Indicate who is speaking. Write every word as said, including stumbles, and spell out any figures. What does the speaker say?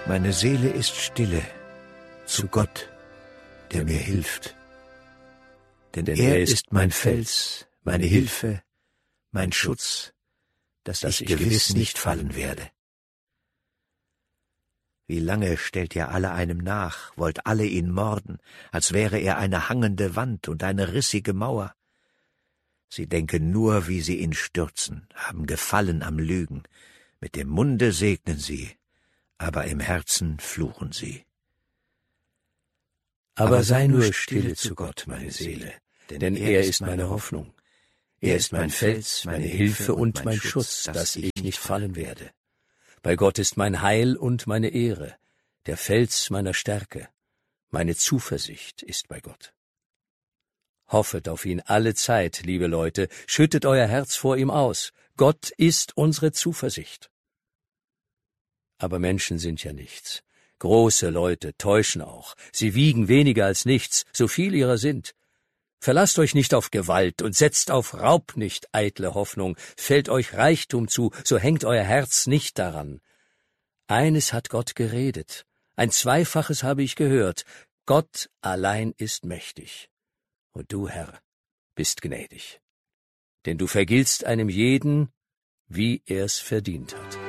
Speaker 1: Meine Seele ist stille zu Gott, der mir hilft. Denn, Denn er ist mein Fels, meine Hilfe, mein Schutz, dass, dass ich gewiss nicht fallen werde. Wie lange stellt ihr alle einem nach, wollt alle ihn morden, als wäre er eine hangende Wand und eine rissige Mauer. Sie denken nur, wie sie ihn stürzen, haben Gefallen am Lügen, mit dem Munde segnen sie, aber im Herzen fluchen sie. Aber sei nur stille zu Gott, meine Seele, denn er ist meine Hoffnung. Er ist mein Fels, meine Hilfe und mein Schutz, dass ich nicht fallen werde. Bei Gott ist mein Heil und meine Ehre, der Fels meiner Stärke. Meine Zuversicht ist bei Gott. Hoffet auf ihn alle Zeit, liebe Leute, schüttet euer Herz vor ihm aus. Gott ist unsere Zuversicht. Aber Menschen sind ja nichts. Große Leute täuschen auch. Sie wiegen weniger als nichts, so viel ihrer sind. Verlasst euch nicht auf Gewalt und setzt auf Raub nicht eitle Hoffnung. Fällt euch Reichtum zu, so hängt euer Herz nicht daran. Eines hat Gott geredet, ein Zweifaches habe ich gehört. Gott allein ist mächtig. Und du, Herr, bist gnädig. Denn du vergiltst einem jeden, wie er's verdient hat.